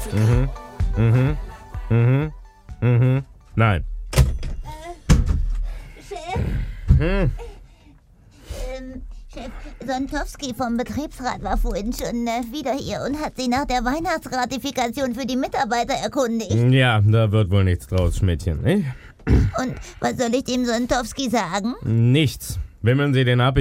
Nein. Chef? Chef, Sontowski vom Betriebsrat war vorhin schon wieder hier und hat sich nach der Weihnachtsgratifikation für die Mitarbeiter erkundigt. Ja, da wird wohl nichts draus, Schmidtchen, nicht? Und was soll ich dem Sontowski sagen? Nichts. Wimmeln Sie den ab.